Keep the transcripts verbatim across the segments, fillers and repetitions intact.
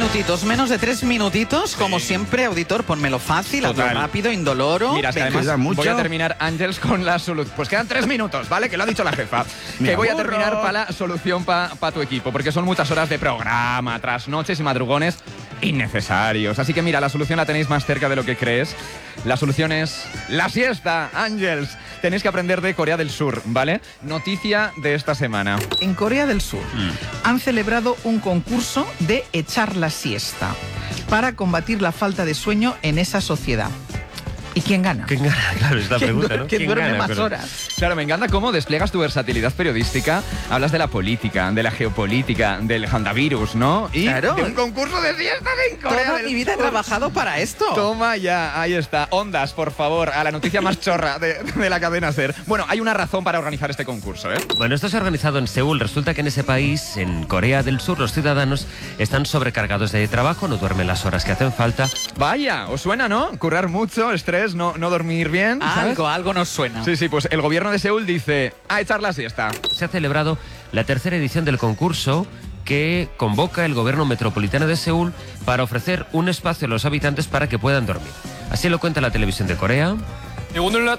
minutitos, menos de tres minutitos, como siempre, auditor, ponmelo fácil, hazlo Total. rápido, indoloro. Mira, es que Venga. además voy a terminar, Ángels, con la solución. Pues quedan tres minutos, ¿vale? Que lo ha dicho la jefa. Que voy a terminar para la solución para pa tu equipo, porque son muchas horas de programa, trasnoches y madrugones innecesarios. Así que mira, la solución la tenéis más cerca de lo que crees. La solución es la siesta, Ángels. Tenéis que aprender de Corea del Sur, ¿vale? Noticia de esta semana. En Corea del Sur mm. han celebrado un concurso de echar la siesta para combatir la falta de sueño en esa sociedad. ¿Y quién gana? ¿Quién gana? Claro, es la pregunta, ¿no? ¿Quién, ¿Quién duerme gana, más pero... horas? Claro, me encanta cómo despliegas tu versatilidad periodística. Hablas de la política, de la geopolítica, del handavirus, ¿no? Y claro. de un concurso de siesta en Corea Toda del mi vida Sur. he trabajado para esto. Toma ya, ahí está. Ondas, por favor, a la noticia más chorra de, de la cadena SER. Bueno, hay una razón para organizar este concurso, ¿eh? Bueno, esto se ha organizado en Seúl. Resulta que en ese país, en Corea del Sur, los ciudadanos están sobrecargados de trabajo, no duermen las horas que hacen falta. Vaya, ¿os suena, no? Currar mucho, estrés, no, no dormir bien, ¿sabes? Algo, algo nos suena. Sí, sí, pues el gobierno de Seúl dice a echar la siesta. Se ha celebrado la tercera edición del concurso que convoca el gobierno metropolitano de Seúl para ofrecer un espacio a los habitantes para que puedan dormir. Así lo cuenta la televisión de Corea. 오늘날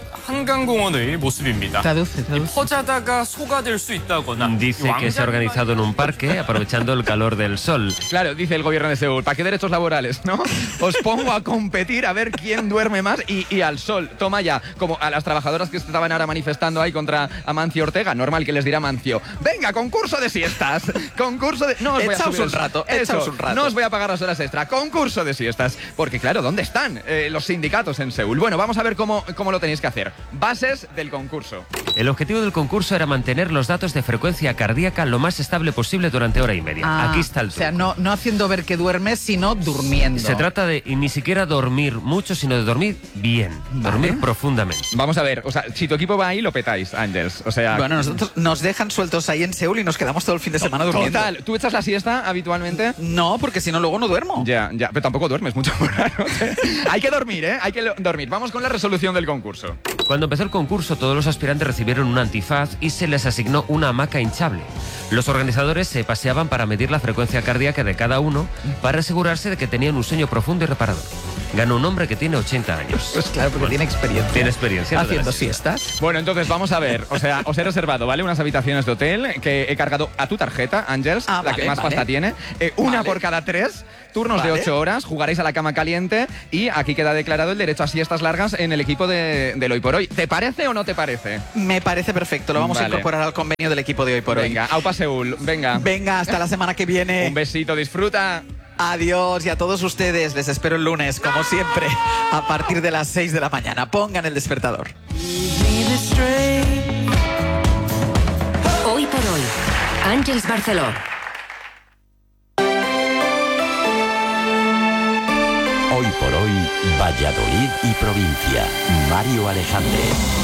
한강공원의 모습입니다. Traduce, traduce. 퍼자다가 소가 될 수 있다거나 Dice que se ha organizado en un parque aprovechando el calor del sol. Claro, dice el gobierno de Seúl, ¿para qué derechos laborales, no? Os pongo a competir a ver quién duerme más y, y al sol. Toma ya, como a las trabajadoras que estaban ahora manifestando ahí contra Amancio Ortega, normal que les dirá Amancio, venga, concurso de siestas, concurso de... No os voy a Echaos subir un el- rato, Eso, echaos un rato. No os voy a pagar las horas extra, concurso de siestas. Porque claro, ¿dónde están eh, los sindicatos en Seúl? Bueno, vamos a ver cómo, cómo lo tenéis que hacer. Bases del concurso. El objetivo del concurso era mantener los datos de frecuencia cardíaca lo más estable posible durante hora y media. Ah, Aquí está el O sea, truco. no, no haciendo ver que duermes, sino durmiendo. Se trata de y ni siquiera dormir mucho, sino de dormir bien, Vale. dormir profundamente. Vamos a ver, o sea, si tu equipo va ahí, lo petáis, Ángels. O sea... Bueno, nosotros nos dejan sueltos ahí en Seúl y nos quedamos todo el fin de semana durmiendo. Total, ¿tú echas la siesta habitualmente? No, porque si no luego no duermo. Ya, ya, pero tampoco duermes mucho por la noche. Hay que dormir, ¿eh? Hay que lo- dormir. Vamos con la resolución del concurso. Cuando empezó el concurso, todos los aspirantes recibieron un antifaz y se les asignó una hamaca hinchable. Los organizadores se paseaban para medir la frecuencia cardíaca de cada uno para asegurarse de que tenían un sueño profundo y reparador. Ganó un hombre que tiene ochenta años. Pues claro, porque tiene experiencia. Tiene experiencia. en lo de la Haciendo siesta. siestas. Bueno, entonces vamos a ver. O sea, os he reservado, ¿vale? Unas habitaciones de hotel que he cargado a tu tarjeta, Ángels, Ah, la vale, que más vale. pasta tiene. Eh, una Vale. por cada tres, turnos Vale. de ocho horas, jugaréis a la cama caliente y aquí queda declarado el derecho a siestas largas en el equipo de, del Hoy por Hoy. ¿Te parece o no te parece? Me parece perfecto. Lo vamos Vale. a incorporar al convenio del equipo de hoy por Venga, Aupa Seúl, venga. hoy. Venga, hasta la semana que viene. Un besito, disfruta. Adiós y a todos ustedes les espero el lunes, como siempre, a partir de las seis de la mañana. Pongan el despertador. Hoy por hoy, Ángels Barceló. Hoy por hoy, Valladolid y provincia. Mario Alejandre.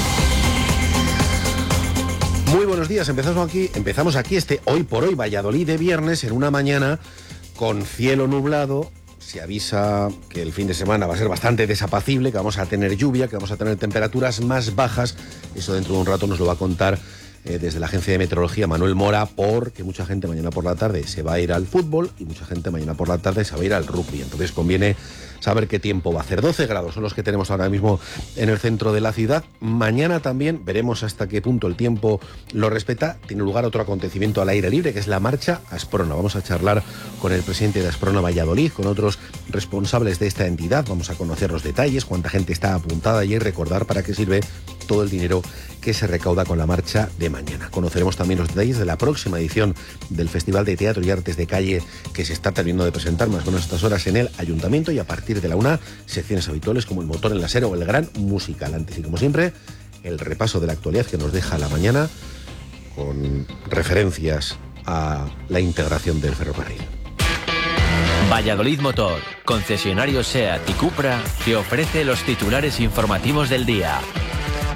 Muy buenos días, empezamos aquí, empezamos aquí este Hoy por Hoy Valladolid de viernes en una mañana con cielo nublado. Se avisa que el fin de semana va a ser bastante desapacible, que vamos a tener lluvia, que vamos a tener temperaturas más bajas. Eso dentro de un rato nos lo va a contar eh, desde la agencia de meteorología Manuel Mora, porque mucha gente mañana por la tarde se va a ir al fútbol y mucha gente mañana por la tarde se va a ir al rugby. Entonces conviene saber qué tiempo va a hacer. doce grados son los que tenemos ahora mismo en el centro de la ciudad. Mañana también veremos hasta qué punto el tiempo lo respeta. Tiene lugar otro acontecimiento al aire libre, que es la marcha Asprona. Vamos a charlar con el presidente de Asprona Valladolid, con otros responsables de esta entidad. Vamos a conocer los detalles, cuánta gente está apuntada y recordar para qué sirve todo el dinero que se recauda con la marcha de mañana. Conoceremos también los detalles de la próxima edición del Festival de Teatro y Artes de Calle, que se está terminando de presentar más o menos a estas horas en el Ayuntamiento, y a partir de la una, secciones habituales como El Motor en la SER o El Gran Musical. Antes y como siempre, el repaso de la actualidad que nos deja la mañana con referencias a la integración del ferrocarril. Valladolid Motor, concesionario SEAT y Cupra, te ofrece los titulares informativos del día.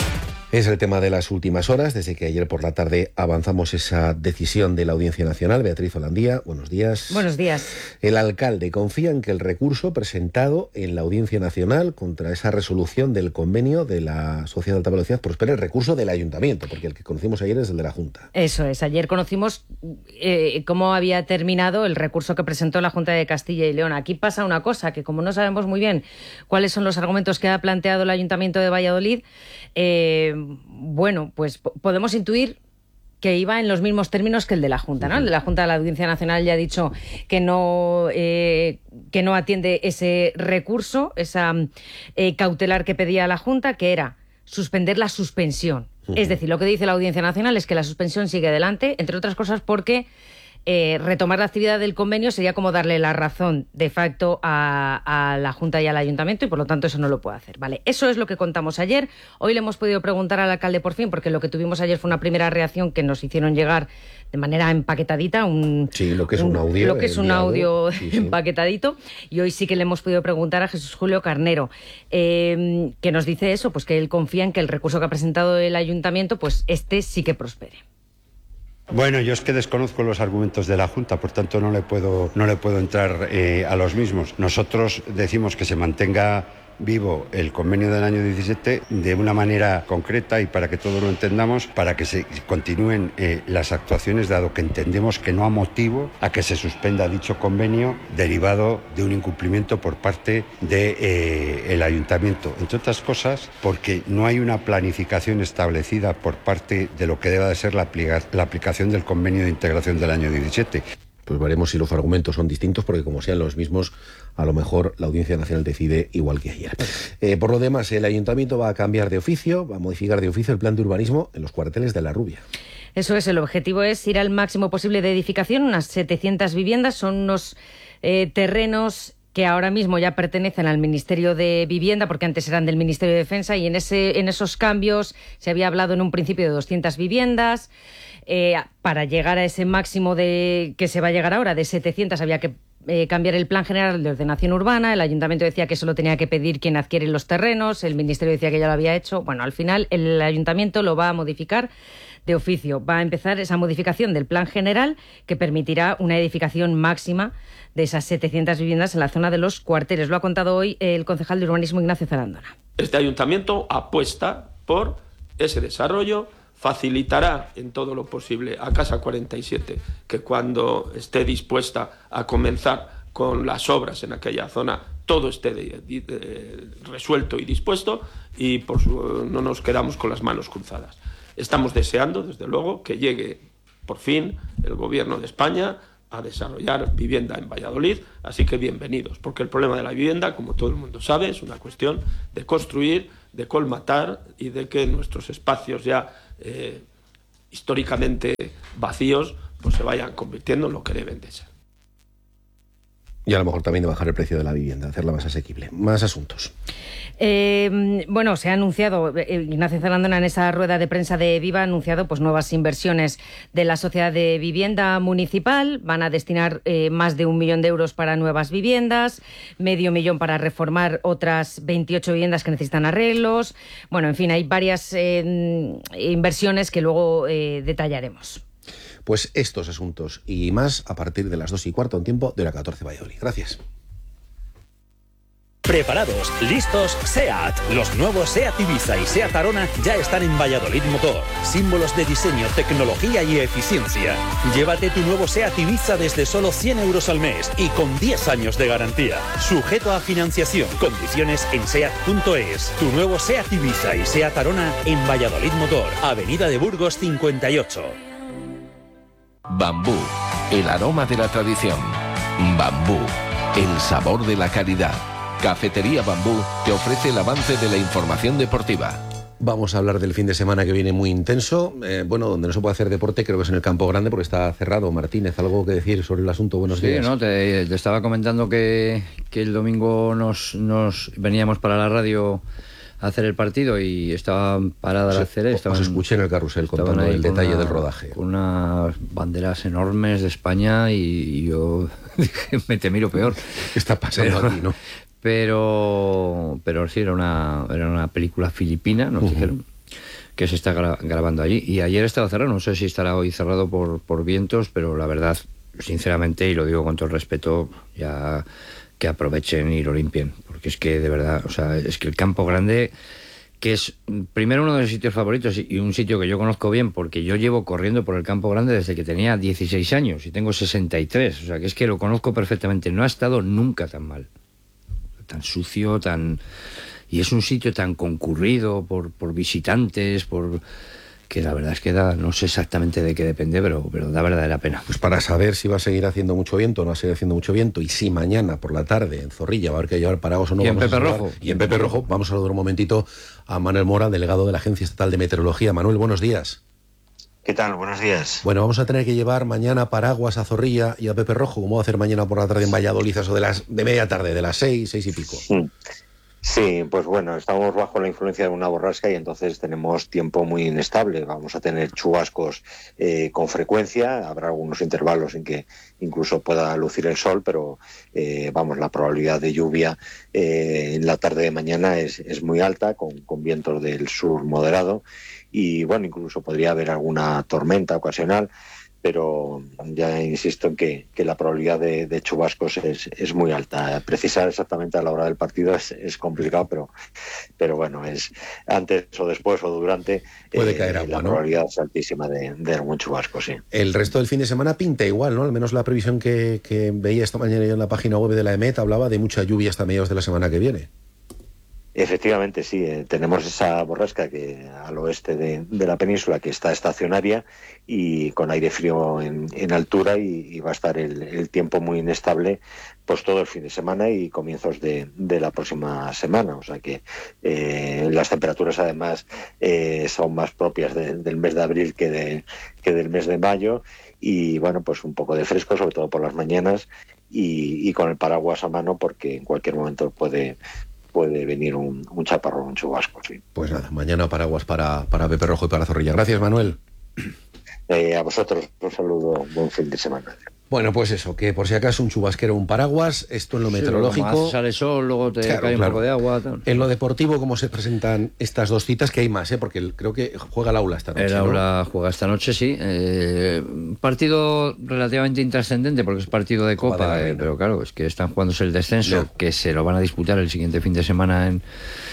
Es el tema de las últimas horas, desde que ayer por la tarde avanzamos esa decisión de la Audiencia Nacional. Beatriz Olandía, buenos días. Buenos días. El alcalde confía en que el recurso presentado en la Audiencia Nacional contra esa resolución del convenio de la Sociedad de Alta Velocidad prospere el recurso del Ayuntamiento, porque el que conocimos ayer es el de la Junta. Eso es, ayer conocimos eh, cómo había terminado el recurso que presentó la Junta de Castilla y León. Aquí pasa una cosa, que como no sabemos muy bien cuáles son los argumentos que ha planteado el Ayuntamiento de Valladolid, eh, bueno, pues podemos intuir que iba en los mismos términos que el de la Junta, ¿no? El de la Junta de la Audiencia Nacional ya ha dicho que no, eh, que no atiende ese recurso, esa eh, cautelar que pedía la Junta, que era suspender la suspensión. Uh-huh. Es decir, lo que dice la Audiencia Nacional es que la suspensión sigue adelante, entre otras cosas porque Eh, retomar la actividad del convenio sería como darle la razón de facto a, a la Junta y al Ayuntamiento y por lo tanto eso no lo puede hacer. Vale, eso es lo que contamos ayer. Hoy le hemos podido preguntar al alcalde por fin, porque lo que tuvimos ayer fue una primera reacción que nos hicieron llegar de manera empaquetadita, un, sí, lo que es un, un audio, lo que es un audio sí, sí. empaquetadito, y hoy sí que le hemos podido preguntar a Jesús Julio Carnero, eh, que nos dice eso, pues que él confía en que el recurso que ha presentado el Ayuntamiento, pues este sí que prospere. Bueno, yo es que desconozco los argumentos de la Junta, por tanto no le puedo, no le puedo entrar eh, a los mismos. Nosotros decimos que se mantenga vivo el convenio del año diecisiete de una manera concreta y para que todos lo entendamos, para que se continúen eh, las actuaciones, dado que entendemos que no ha motivo a que se suspenda dicho convenio derivado de un incumplimiento por parte del de, eh, Ayuntamiento. Entre otras cosas, porque no hay una planificación establecida por parte de lo que deba de ser la, aplica la aplicación del convenio de integración del año diecisiete. Pues veremos si los argumentos son distintos, porque como sean los mismos, a lo mejor la Audiencia Nacional decide igual que ayer. Eh, por lo demás, el Ayuntamiento va a cambiar de oficio, va a modificar de oficio el plan de urbanismo en los cuarteles de La Rubia. Eso es, el objetivo es ir al máximo posible de edificación, unas setecientas viviendas, son unos eh, terrenos que ahora mismo ya pertenecen al Ministerio de Vivienda, porque antes eran del Ministerio de Defensa, y en, ese, en esos cambios se había hablado en un principio de doscientas viviendas. Eh, para llegar a ese máximo de que se va a llegar ahora, de setecientas, había que eh, cambiar el Plan General de Ordenación Urbana. El Ayuntamiento decía que eso lo tenía que pedir quien adquiere los terrenos, el Ministerio decía que ya lo había hecho. Bueno, al final el Ayuntamiento lo va a modificar de oficio. Va a empezar esa modificación del Plan General que permitirá una edificación máxima de esas setecientas viviendas en la zona de los cuarteles. Lo ha contado hoy el concejal de Urbanismo, Ignacio Zarandona. Este Ayuntamiento apuesta por ese desarrollo, facilitará en todo lo posible a Casa cuarenta y siete que cuando esté dispuesta a comenzar con las obras en aquella zona todo esté de, de, de, resuelto y dispuesto, y por su, no nos quedamos con las manos cruzadas. Estamos deseando, desde luego, que llegue por fin el Gobierno de España a desarrollar vivienda en Valladolid, así que bienvenidos, porque el problema de la vivienda, como todo el mundo sabe, es una cuestión de construir, de colmatar y de que nuestros espacios ya eh, históricamente vacíos pues se vayan convirtiendo en lo que deben de ser. Y a lo mejor también de bajar el precio de la vivienda, hacerla más asequible. Más asuntos. Eh, bueno, se ha anunciado, eh, Ignacio Zarandona en esa rueda de prensa de Viva ha anunciado pues nuevas inversiones de la Sociedad de Vivienda Municipal. Van a destinar eh, más de un millón de euros para nuevas viviendas, medio millón para reformar otras veintiocho viviendas que necesitan arreglos. Bueno, en fin, hay varias eh, inversiones que luego eh, detallaremos. Pues estos asuntos y más a partir de las dos y cuarto en tiempo de la catorce Valladolid. Gracias. Preparados, listos, SEAT. Los nuevos SEAT Ibiza y SEAT Arona ya están en Valladolid Motor. Símbolos de diseño, tecnología y eficiencia. Llévate tu nuevo SEAT Ibiza desde solo cien euros al mes y con diez años de garantía. Sujeto a financiación. Condiciones en seat punto es. Tu nuevo SEAT Ibiza y SEAT Arona en Valladolid Motor. Avenida de Burgos cincuenta y ocho. Bambú, el aroma de la tradición. Bambú, el sabor de la calidad. Cafetería Bambú te ofrece el avance de la información deportiva. Vamos a hablar del fin de semana que viene muy intenso. Eh, bueno, donde no se puede hacer deporte creo que es en el Campo Grande porque está cerrado. Martínez, ¿algo que decir sobre el asunto? Buenos sí, días. No, te, te estaba comentando que, que el domingo nos, nos veníamos para la radio a hacer el partido y estaba parada la acera. Os escuché en el carrusel contando el detalle una, del rodaje. Con unas banderas enormes de España y, y yo dije, me temí lo peor. ¿Qué está pasando pero, aquí, no? Pero, pero sí, era una, era una película filipina, nos uh-huh. dijeron, que se está gra grabando allí. Y ayer estaba cerrado, no sé si estará hoy cerrado por, por vientos, pero la verdad, sinceramente, y lo digo con todo el respeto, ya que aprovechen y lo limpien, porque es que de verdad, o sea, es que el Campo Grande, que es primero uno de los sitios favoritos y un sitio que yo conozco bien, porque yo llevo corriendo por el Campo Grande desde que tenía dieciséis años y tengo sesenta y tres, o sea, que es que lo conozco perfectamente, no ha estado nunca tan mal, tan sucio, tan... y es un sitio tan concurrido por, por visitantes, por... que la verdad es que da, no sé exactamente de qué depende, pero, pero da verdadera pena. Pues para saber si va a seguir haciendo mucho viento o no va a seguir haciendo mucho viento, y si mañana por la tarde en Zorrilla va a haber que llevar paraguas o no. Y en Pepe Rojo. Y en Pepe Rojo, vamos a saludar un momentito a Manuel Mora, delegado de la Agencia Estatal de Meteorología. Manuel, buenos días. ¿Qué tal? Buenos días. Bueno, vamos a tener que llevar mañana paraguas a Zorrilla y a Pepe Rojo. ¿Cómo va a hacer mañana por la tarde en Valladolid, eso de las de media tarde, de las seis, seis y pico? Sí. Sí, pues bueno, estamos bajo la influencia de una borrasca y entonces tenemos tiempo muy inestable. Vamos a tener chubascos eh, con frecuencia, habrá algunos intervalos en que incluso pueda lucir el sol, pero eh, vamos, la probabilidad de lluvia eh, en la tarde de mañana es, es muy alta, con, con vientos del sur moderado y bueno, incluso podría haber alguna tormenta ocasional. Pero ya insisto en que, que la probabilidad de, de chubascos es, es muy alta. Precisar exactamente a la hora del partido es, es complicado, pero, pero bueno, es antes o después o durante puede eh, caer agua, la ¿no? probabilidad es altísima de, de algún chubasco, sí. El resto del fin de semana pinta igual, ¿no? Al menos la previsión que, que veía esta mañana yo en la página web de la EMET hablaba de mucha lluvia hasta mediados de la semana que viene. Efectivamente, sí. Eh, tenemos esa borrasca que al oeste de, de la península que está estacionaria y con aire frío en, en altura y, y va a estar el, el tiempo muy inestable pues todo el fin de semana y comienzos de, de la próxima semana. O sea que eh, las temperaturas además eh, son más propias de, del mes de abril que, de, que del mes de mayo y bueno, pues un poco de fresco, sobre todo por las mañanas y, y con el paraguas a mano porque en cualquier momento puede... puede venir un, un chaparrón, un chubasco, sí. Pues nada, mañana paraguas para, para Pepe Rojo y para Zorrilla. Gracias, Manuel. Eh, a vosotros un saludo, buen fin de semana. Bueno, pues eso, que por si acaso un chubasquero, un paraguas, esto en lo Sí, meteorológico... como sale sol, luego te Claro, cae claro. un poco de agua. Tal. En lo deportivo, ¿cómo se presentan estas dos citas? Que hay más, ¿eh? Porque el- creo que juega el Aula esta noche, El ¿no? Aula juega esta noche, sí. Eh, un partido relativamente intrascendente porque es partido de Copa Copa, de la eh, Reina. pero claro, es que están jugándose el descenso, Ya. que se lo van a disputar el siguiente fin de semana en,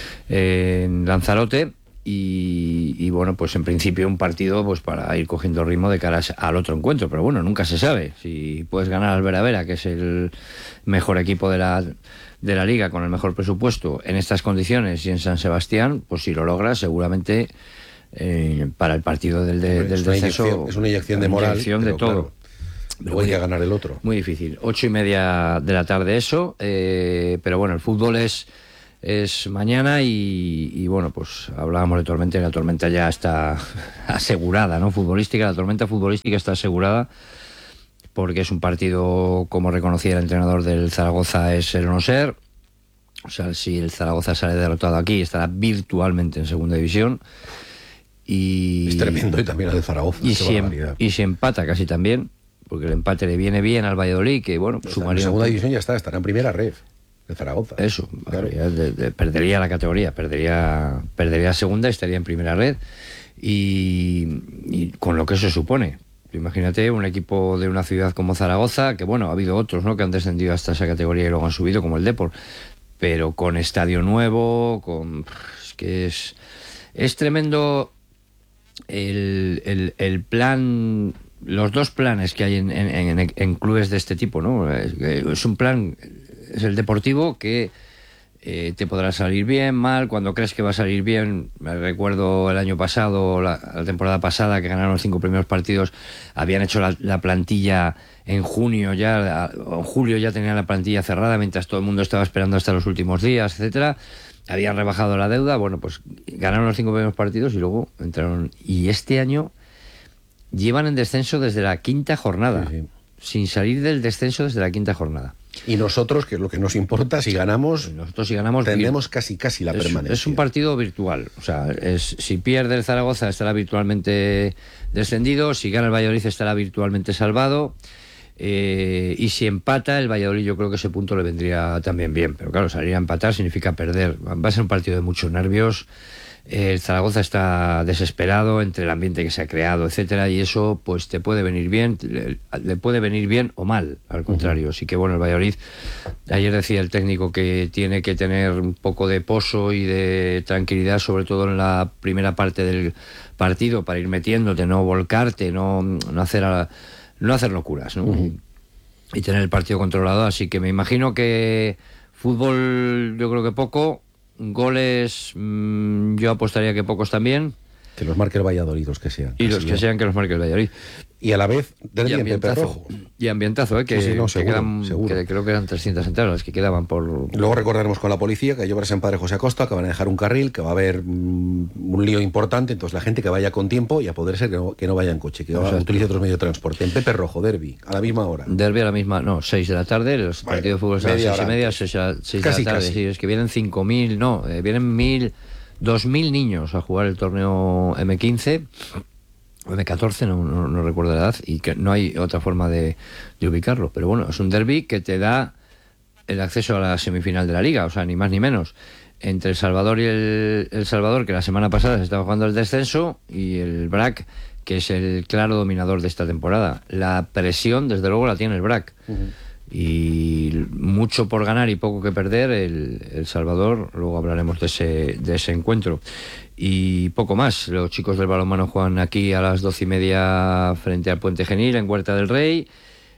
en Lanzarote. Y, y bueno, pues en principio un partido pues para ir cogiendo ritmo de cara al otro encuentro, pero bueno, nunca se sabe. Si puedes ganar al Vera Vera, que es el mejor equipo de la, de la liga con el mejor presupuesto en estas condiciones y en San Sebastián, pues si lo logras seguramente eh, para el partido del, de- Es del una descenso inyección- es una inyección de moral, inyección de pero todo. claro, luego hay que ganar el otro. Muy difícil. Ocho y media de la tarde eso, eh, pero bueno, el fútbol es es mañana y, y bueno, pues hablábamos de tormenta y la tormenta ya está asegurada, ¿no? Futbolística, la tormenta futbolística está asegurada porque es un partido, como reconocía el entrenador del Zaragoza, es el no ser. O sea, si el Zaragoza sale derrotado aquí, estará virtualmente en segunda división. Y, Es tremendo, y también el de Zaragoza. y qué si, em- barbaridad. y si empata casi también, porque el empate le viene bien al Valladolid, que bueno, Está en sumaría... segunda un- división ya está, estará en primera red de Zaragoza. Eso, ya de- de- perdería la categoría, perdería, perdería segunda y estaría en primera red. Y, y con lo que eso supone. Imagínate un equipo de una ciudad como Zaragoza, que bueno, ha habido otros, ¿no?, que han descendido hasta esa categoría y luego han subido, como el Depor, pero con estadio nuevo, con... Es que es, es tremendo el, el, el plan, los dos planes que hay en, en, en, en clubes de este tipo, ¿no? Es, es un plan, es el deportivo, que eh, te podrá salir bien, mal, cuando crees que va a salir bien. Me recuerdo el año pasado, la, la temporada pasada, que ganaron los cinco primeros partidos, habían hecho la, la plantilla en junio ya, en julio ya tenían la plantilla cerrada, mientras todo el mundo estaba esperando hasta los últimos días, etcétera. Habían rebajado la deuda, bueno, pues ganaron los cinco primeros partidos y luego entraron. Y este año llevan en descenso desde la quinta jornada, sí, sí. sin salir del descenso desde la quinta jornada. Y nosotros, que es lo que nos importa, si ganamos, nosotros si ganamos tendremos casi casi la es, permanencia. Es un partido virtual, o sea, es, si pierde el Zaragoza estará virtualmente descendido, si gana el Valladolid estará virtualmente salvado. Eh, y si empata el Valladolid, yo creo que ese punto le vendría también bien, pero claro, salir a empatar significa perder. Va a ser un partido de muchos nervios, El Zaragoza está desesperado entre el ambiente que se ha creado, etcétera, y eso pues te puede venir bien, le, le puede venir bien o mal, al contrario. Así que bueno, el Valladolid, ayer decía el técnico que tiene que tener un poco de poso y de tranquilidad, sobre todo en la primera parte del partido, para ir metiéndote, no volcarte, no, no hacer a, no hacer locuras, ¿no? Uh-huh. Y tener el partido controlado. Así que me imagino que fútbol, yo creo que poco. Goles, mmm, yo apostaría que pocos también. Que los marque el Valladolid, los que sean. Y los que ya. sean que los marque el Valladolid. Y a la vez, del y ambientazo, y ambientazo, ¿eh? Que, sí, sí, no, que, seguro, quedan, seguro. que creo que eran trescientas entradas las que quedaban por... Luego recordaremos con la policía que hay obras en Padre José Acosta, que van a dejar un carril, que va a haber mmm, un lío importante, entonces la gente que vaya con tiempo, y a poder ser que no, que no vaya en coche, que va, utilice otros medios de transporte. En Pepe Rojo, derbi, a la misma hora. Derbi a la misma, no, seis de la tarde, los bueno, partidos de fútbol son a las seis y media, seis, seis casi, de la tarde, casi. Sí, es que vienen cinco mil, no, eh, vienen mil... dos mil niños a jugar el torneo eme quince o eme catorce, no, no, no recuerdo la edad, y que no hay otra forma de, de ubicarlo. Pero bueno, es un derbi que te da el acceso a la semifinal de la Liga, o sea, ni más ni menos. Entre El Salvador y el, el Salvador, que la semana pasada se estaba jugando el descenso, y el B R A C, que es el claro dominador de esta temporada. La presión, desde luego, la tiene el B R A C. Uh-huh. Y mucho por ganar y poco que perder el, el Salvador. Luego hablaremos de ese, de ese encuentro y poco más. Los chicos del balonmano juegan aquí a las doce y media frente al Puente Genil en Huerta del Rey,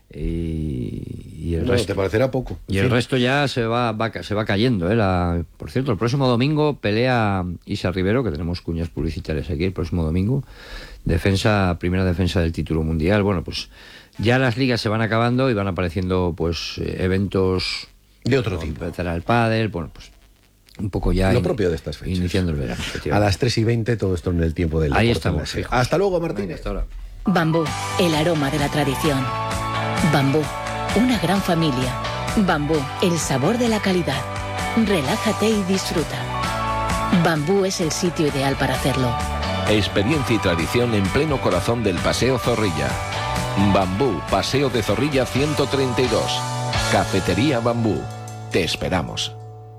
y, y el no, resto te parecerá poco y sí. El resto ya se va, va se va cayendo, ¿eh? La, por cierto, el próximo domingo pelea Isa Rivero, que tenemos cuñas publicitarias aquí el próximo domingo, defensa primera defensa del título mundial. Bueno, pues ya las ligas se van acabando y van apareciendo pues eventos de otro tipo. Empezará el pádel, bueno, pues un poco ya lo in, propio de estas fechas. Iniciando el verano. A las tres y veinte, todo esto en el tiempo del Ahí estamos. Hasta luego, Martín. Hasta ahora. Bambú, el aroma de la tradición. Bambú, una gran familia. Bambú, el sabor de la calidad. Relájate y disfruta. Bambú es el sitio ideal para hacerlo. Experiencia y tradición en pleno corazón del Paseo Zorrilla. Bambú, Paseo de Zorrilla ciento treinta y dos. Cafetería Bambú. Te esperamos.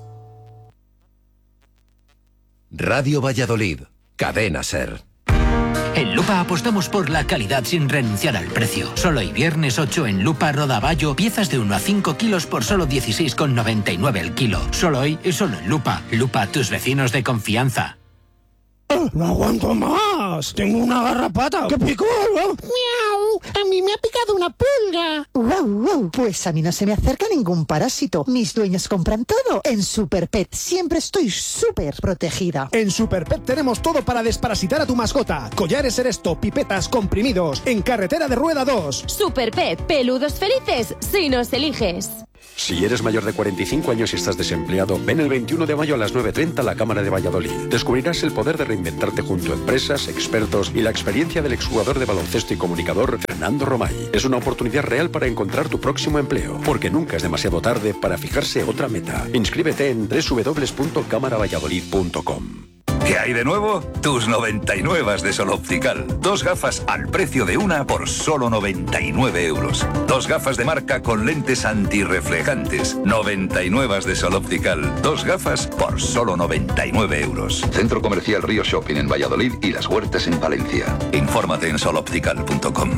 Radio Valladolid. Cadena SER. En Lupa apostamos por la calidad sin renunciar al precio. Solo hoy viernes ocho en Lupa Rodaballo, piezas de uno a cinco kilos por solo dieciséis con noventa y nueve el kilo. Solo hoy y solo en Lupa. Lupa, tus vecinos de confianza. No aguanto más. Tengo una garrapata. ¡Qué picor! ¡Miau! A mí me ha picado una pulga. Wow, wow. Pues a mí no se me acerca ningún parásito. Mis dueños compran todo en Superpet. Siempre estoy súper protegida. En Superpet tenemos todo para desparasitar a tu mascota. Collares Eresto, pipetas, comprimidos. En Carretera de Rueda dos. Superpet, peludos felices si nos eliges. Si eres mayor de cuarenta y cinco años y estás desempleado, ven el veintiuno de mayo a las nueve treinta a la Cámara de Valladolid. Descubrirás el poder de reinventarte junto a empresas, expertos y la experiencia del exjugador de baloncesto y comunicador Fernando Romay. Es una oportunidad real para encontrar tu próximo empleo, porque nunca es demasiado tarde para fijarse otra meta. Inscríbete en doble u doble u doble u punto cámara valladolid punto com. ¿Qué hay de nuevo? Tus noventa y nueve de Sol Optical. Dos gafas al precio de una por solo noventa y nueve euros. Dos gafas de marca con lentes antirreflejantes. noventa y nueve de Sol Optical. Dos gafas por solo noventa y nueve euros. Centro Comercial Río Shopping en Valladolid y Las Huertas en Valencia. Infórmate en sol optical punto com.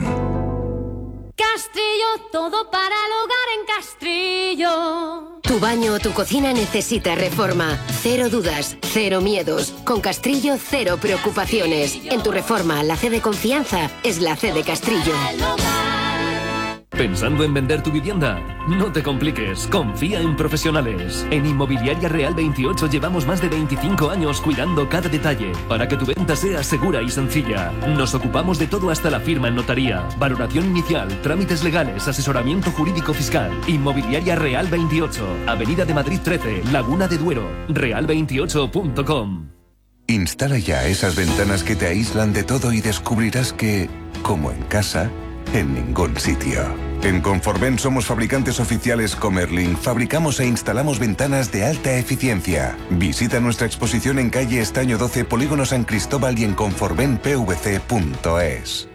Castrillo, todo para el hogar en Castrillo. Tu baño o tu cocina necesita reforma. Cero dudas, cero miedos. Con Castrillo, cero preocupaciones. En tu reforma, la C de confianza es la C de Castrillo. ¿Pensando en vender tu vivienda? No te compliques, confía en profesionales. En Inmobiliaria Real veintiocho llevamos más de veinticinco años cuidando cada detalle para que tu venta sea segura y sencilla. Nos ocupamos de todo hasta la firma en notaría, valoración inicial, trámites legales, asesoramiento jurídico fiscal. Inmobiliaria Real veintiocho, Avenida de Madrid trece, Laguna de Duero, real veintiocho punto com. Instala ya esas ventanas que te aíslan de todo y descubrirás que, como en casa, en ningún sitio. En Conforven somos fabricantes oficiales Comerlin. Fabricamos e instalamos ventanas de alta eficiencia. Visita nuestra exposición en calle Estaño doce, Polígono San Cristóbal y en conforven p v c punto es.